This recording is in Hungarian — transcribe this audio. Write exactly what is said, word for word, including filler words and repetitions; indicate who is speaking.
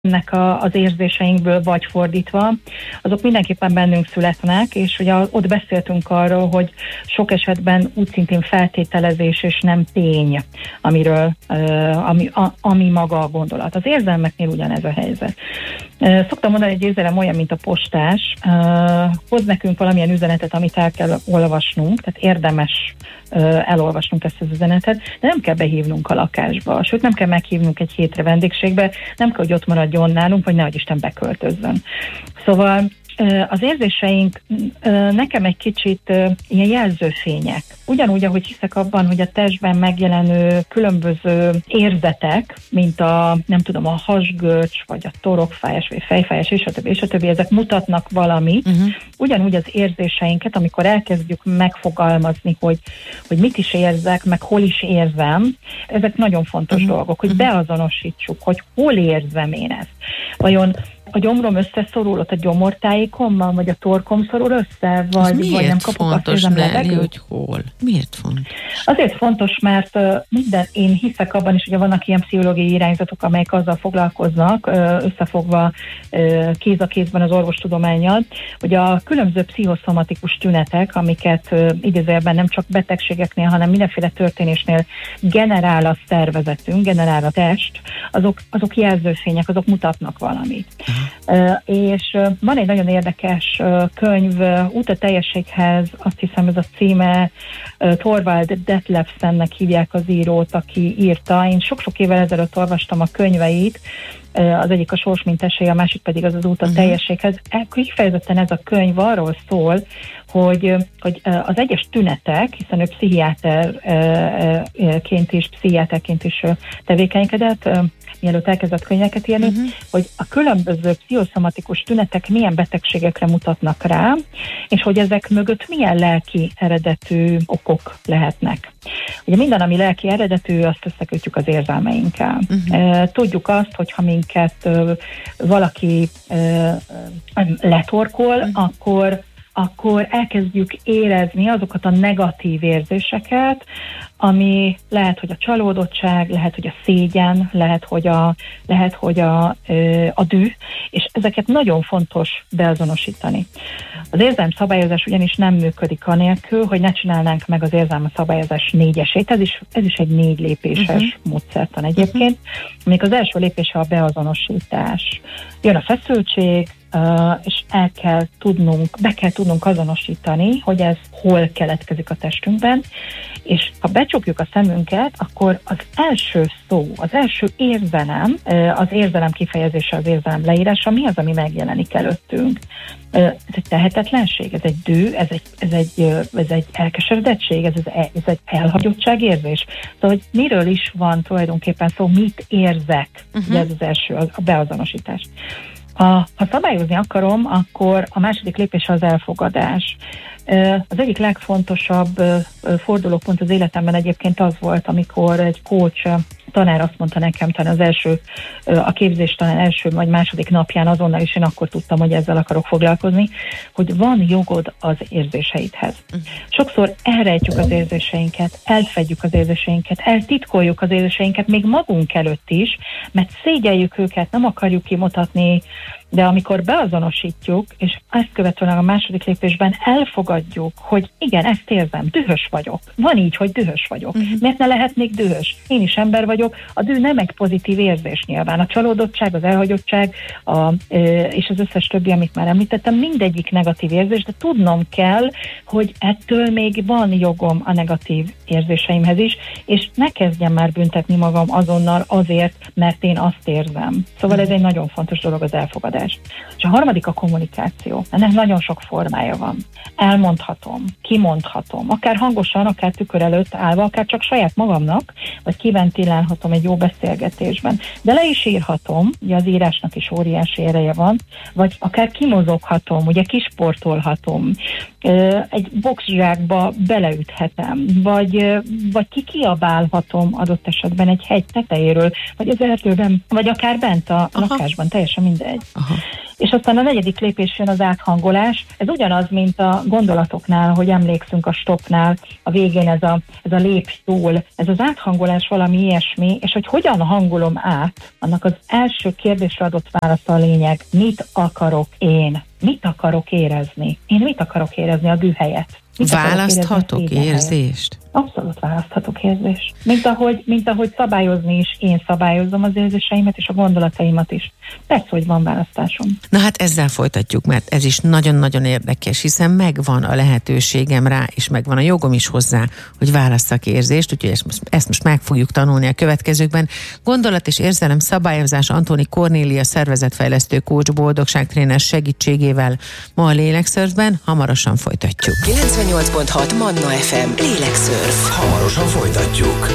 Speaker 1: ennek a, az érzéseinkből, vagy fordítva, azok mindenképpen bennünk születnek, és ugye ott beszéltünk arról, hogy sok esetben úgy szintén feltételezés és nem tény, amiről, uh, ami, a, ami maga a gondolat. Az érzelmeknél ugyanez a helyzet. Uh, szoktam mondani, hogy érzelem olyan, mint a postás, uh, hoz nekünk valamilyen üzenetet, amit el kell olvasnunk, tehát érdemes uh, elolvasnunk ezt az üzenetet, de nem kell behívnunk a lakásba, sőt nem kell meghívnunk egy hétre vendégségbe, nem kell, hogy ott maradjon nálunk, vagy nehogy Isten beköltözzön. Szóval az érzéseink nekem egy kicsit ilyen jelzőfények. Ugyanúgy, ahogy hiszek abban, hogy a testben megjelenő különböző érzetek, mint a, nem tudom, a hasgörcs, vagy a torokfájás, vagy fejfájás, és a többi, és a többi, ezek mutatnak valamit. Uh-huh. Ugyanúgy az érzéseinket, amikor elkezdjük megfogalmazni, hogy, hogy mit is érzek, meg hol is érzem, ezek nagyon fontos uh-huh. dolgok, hogy beazonosítsuk, hogy hol érzem én ezt. Vajon a gyomrom összeszorul ott a gyomortáikommal, vagy a torkom szorul össze, vagy, vagy nem kapok azt érzem levegőt?
Speaker 2: Hogy hol? Miért fontos?
Speaker 1: Azért fontos, mert uh, minden, én hiszek abban is, hogy vannak ilyen pszichológiai irányzatok, amelyek azzal foglalkoznak, uh, összefogva uh, kéz a kézben az orvostudománnyal, hogy a különböző pszichoszomatikus tünetek, amiket uh, idézőjelben nem csak betegségeknél, hanem mindenféle történésnél generál a szervezetünk, generál a test, azok, azok jelzőfények, azok mutatnak valamit. Uh, és uh, van egy nagyon érdekes uh, könyv, uh, Út a teljességhez, azt hiszem ez a címe, uh, Thorvald Detlefsennek hívják az írót, aki írta. Én sok-sok évvel ezelőtt olvastam a könyveit, uh, az egyik a Sors mint esély, a másik pedig az az Út a uh-huh. teljességhez. Kifejezetten ez a könyv arról szól, hogy, hogy uh, az egyes tünetek, hiszen ő pszichiáterként is, pszichiáterként is uh, tevékenykedett, uh, mielőtt elkezdett könyveket írni, uh-huh. hogy a különböző pszichoszomatikus tünetek milyen betegségekre mutatnak rá, és hogy ezek mögött milyen lelki eredetű okok lehetnek. Ugye minden, ami lelki eredetű, azt összekötjük az érzelmeinkkel. Uh-huh. Tudjuk azt, hogy ha minket valaki letorkol, uh-huh. akkor akkor elkezdjük érezni azokat a negatív érzéseket, ami lehet, hogy a csalódottság, lehet, hogy a szégyen, lehet, hogy a, lehet, hogy a, a düh, és ezeket nagyon fontos beazonosítani. Az érzelmszabályozás ugyanis nem működik anélkül, hogy ne csinálnánk meg az érzelmszabályozás négyesét. Ez is, ez is egy négy lépéses uh-huh. módszertan egyébként. Még az első lépése a beazonosítás. Jön a feszültség, Uh, és el kell tudnunk, be kell tudnunk azonosítani, hogy ez hol keletkezik a testünkben, és ha becsukjuk a szemünket, akkor az első szó, az első érzelem, uh, az érzelem kifejezése, az érzelem leírása, mi az, ami megjelenik előttünk. Uh, ez egy tehetetlenség, ez egy düh, ez egy, ez egy, uh, ez egy elkeseredettség, ez, ez, ez egy elhagyottságérzés. Szóval, hogy miről is van tulajdonképpen szó, mit érzek, uh-huh. ez az első, a beazonosítás. A, ha szabályozni akarom, akkor a második lépés az elfogadás. Az egyik legfontosabb fordulópont az életemben egyébként az volt, amikor egy coach, tanár azt mondta nekem, talán az első, a képzés talán első vagy második napján azonnal is én akkor tudtam, hogy ezzel akarok foglalkozni, hogy van jogod az érzéseidhez. Sokszor elrejtjük az érzéseinket, elfedjük az érzéseinket, eltitkoljuk az érzéseinket még magunk előtt is, mert szégyeljük őket, nem akarjuk kimutatni, de amikor beazonosítjuk, és ezt követően a második lépésben elfogadjuk, hogy igen, ezt érzem, dühös vagyok. Van így, hogy dühös vagyok. Uh-huh. Miért ne lehetnék dühös? Én is ember vagyok. A düh nem egy pozitív érzés nyilván. A csalódottság, az elhagyottság, a, és az összes többi, amit már említettem, mindegyik negatív érzés, de tudnom kell, hogy ettől még van jogom a negatív érzéseimhez is, és ne kezdjem már büntetni magam azonnal azért, mert én azt érzem. Szóval ez egy nagyon fontos dolog, az elfogadás. És a harmadik a kommunikáció. Ennek nagyon sok formája van. Elmondhatom, kimondhatom, akár hangosan, akár tükör előtt állva, akár csak saját magamnak, vagy kiventilálhatom egy jó beszélgetésben. De le is írhatom, ugye az írásnak is óriási ereje van, vagy akár kimozoghatom, ugye kisportolhatom, egy boxzsákba beleüthetem, vagy, vagy kikiabálhatom adott esetben egy hegy tetejéről, vagy az erdőben, vagy akár bent a Aha. lakásban, teljesen mindegy. Aha. És aztán a negyedik lépés jön az áthangolás. Ez ugyanaz, mint a gondolatoknál, hogy emlékszünk a stopnál, a végén ez a, ez a lépj túl. Ez az áthangolás valami ilyesmi, és hogy hogyan hangolom át, annak az első kérdésre adott válasz a lényeg. Mit akarok én? Mit akarok érezni? Én mit akarok érezni a dű helyett? Mit
Speaker 2: választhatok érzést?
Speaker 1: Abszolút választhatok érzést. Mint ahogy, mint ahogy szabályozni is, én szabályozom az érzéseimet és a gondolataimat is. Persze, hogy van választásom.
Speaker 2: Na hát ezzel folytatjuk, mert ez is nagyon-nagyon érdekes, hiszen megvan a lehetőségem rá, és megvan a jogom is hozzá, hogy válasszak érzést, úgyhogy ezt most, ezt most meg fogjuk tanulni a következőkben. Gondolat és érzelem szabályozás Antóni Kornélia szervezetfejlesztő coach, boldogságtréner segítségével ma a Lélekszörfben. Hamarosan folytatjuk.
Speaker 3: kilencvennyolc pont hat Manna ef em Lélekszörf.
Speaker 4: Hamarosan folytatjuk.